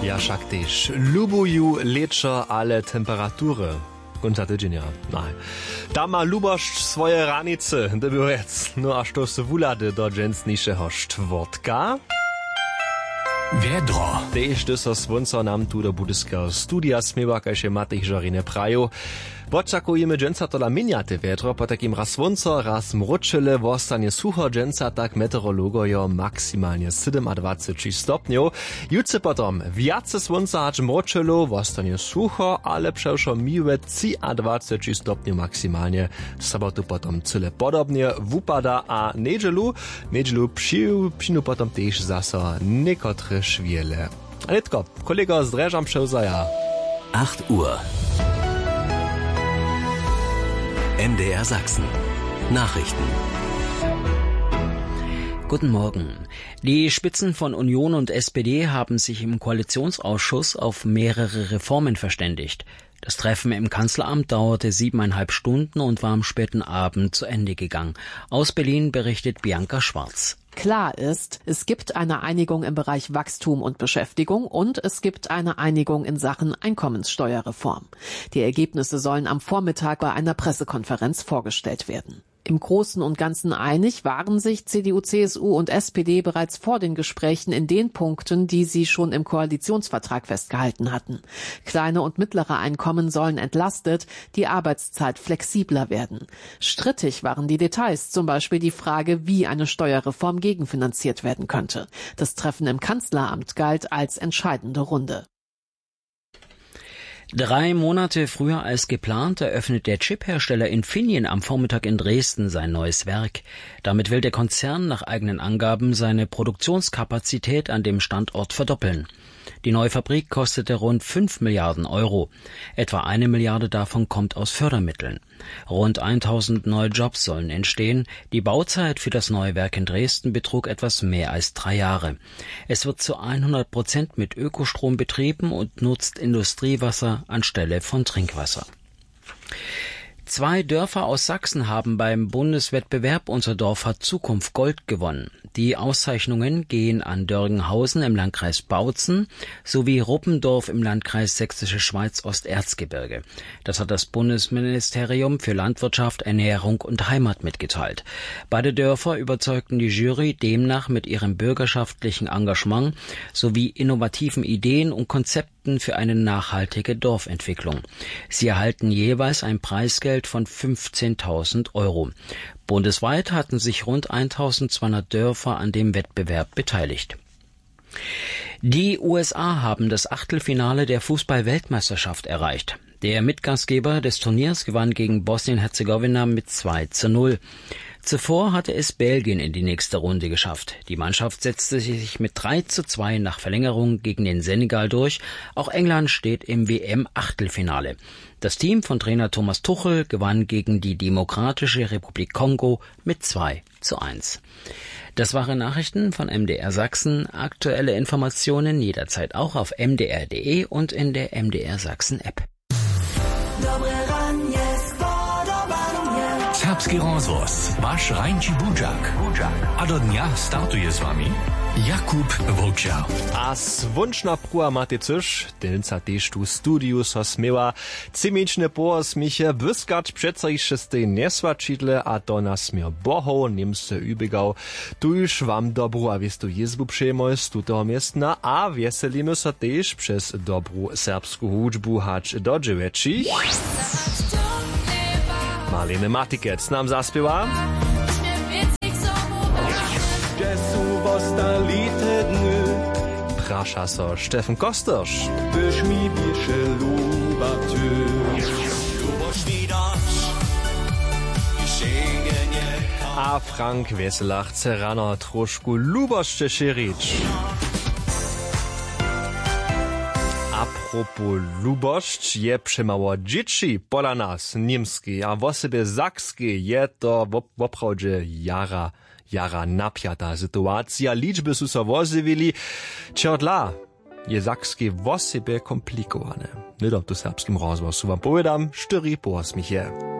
Ja, však tež ľubujú liečo, ale temperatury. Konca tydzienia. Nein. Tam ma lubošť svoje ranice, debürec. No a što su vulady do dżęsniejszego štvrtka? Wiedro. Tež to so svonco nam tu do budyskiego studia smiewa, kajše Matej Žorine praju. Podčakujemy dżęca tola miniate wiedro, po takim raz svonco, raz mročele, vostanie sucho dżęca, tak meteorologojo maksymalnie 27 stopniów. Jutce potom viace svonca hač mročelo, vostanie sucho, ale przewszo miłe 23 stopniów maksymalnie. W sobotu potom cyle podobnie wupada, a nedżelu przynu potom tež zaso niekotre szwiele. A netko, kolega z Dreżam przełzaja. 8 Uhr. MDR Sachsen. Nachrichten. Guten Morgen. Die Spitzen von Union und SPD haben sich im Koalitionsausschuss auf mehrere Reformen verständigt. Das Treffen im Kanzleramt dauerte 7,5 Stunden und war am späten Abend zu Ende gegangen. Aus Berlin berichtet Bianca Schwarz. Klar ist, es gibt eine Einigung im Bereich Wachstum und Beschäftigung und es gibt eine Einigung in Sachen Einkommenssteuerreform. Die Ergebnisse sollen am Vormittag bei einer Pressekonferenz vorgestellt werden. Im Großen und Ganzen einig waren sich CDU, CSU und SPD bereits vor den Gesprächen in den Punkten, die sie schon im Koalitionsvertrag festgehalten hatten. Kleine und mittlere Einkommen sollen entlastet, die Arbeitszeit flexibler werden. Strittig waren die Details, zum Beispiel die Frage, wie eine Steuerreform gegenfinanziert werden könnte. Das Treffen im Kanzleramt galt als entscheidende Runde. 3 Monate früher als geplant eröffnet der Chiphersteller Infineon am Vormittag in Dresden sein neues Werk. Damit will der Konzern nach eigenen Angaben seine Produktionskapazität an dem Standort verdoppeln. Die neue Fabrik kostete rund 5 Milliarden Euro. Etwa 1 Milliarde davon kommt aus Fördermitteln. Rund 1000 neue Jobs sollen entstehen. Die Bauzeit für das neue Werk in Dresden betrug etwas mehr als 3 Jahre. Es wird zu 100% mit Ökostrom betrieben und nutzt Industriewasser anstelle von Trinkwasser. 2 Dörfer aus Sachsen haben beim Bundeswettbewerb Unser Dorf hat Zukunft Gold gewonnen. Die Auszeichnungen gehen an Dörgenhausen im Landkreis Bautzen sowie Ruppendorf im Landkreis Sächsische Schweiz Osterzgebirge. Das hat das Bundesministerium für Landwirtschaft, Ernährung und Heimat mitgeteilt. Beide Dörfer überzeugten die Jury demnach mit ihrem bürgerschaftlichen Engagement sowie innovativen Ideen und Konzepten für eine nachhaltige Dorfentwicklung. Sie erhalten jeweils ein Preisgeld von 15.000 Euro. Bundesweit hatten sich rund 1200 Dörfer an dem Wettbewerb beteiligt. Die USA haben das Achtelfinale der Fußball-Weltmeisterschaft erreicht. Der Mitgastgeber des Turniers gewann gegen Bosnien-Herzegowina mit 2:0. Zuvor hatte es Belgien in die nächste Runde geschafft. Die Mannschaft setzte sich mit 3:2 nach Verlängerung gegen den Senegal durch. Auch England steht im WM-Achtelfinale. Das Team von Trainer Thomas Tuchel gewann gegen die Demokratische Republik Kongo mit 2:1. Das waren Nachrichten von MDR Sachsen. Aktuelle Informationen jederzeit auch auf mdr.de und in der MDR Sachsen App. Serbski rozhlas, váš Rajnči Budžak. A do dňa startuje s vami Jakub Vlča. A svunčna prua máte coś, delca tež tu studiu so smiewa. Cimične poosmiche, wyskacz přeca i šestej nesvačidle, a to na smier bohov, nimse ubegał. Tu już wam dobru a wiestu jezbu przejmoj z tutego miestna, a wieselimy so tež przez dobru serbsku hudžbu hač do 9. Marlene Matikec nam zaspiewa. Prasza so Steffen Kosterz. A Frank Weselach chce rano trošku lubošće širić. Apropos lubošć, je přemało dzieci pola nas, niemski, a w sobie sakski je to woprawdzie jara napiata sytuacja. Liczby su so wozywili, čerdla je sakski w sobie komplikowane. Nie do tu serbskim rozwoju wam powiedziam, 4 poosmiche.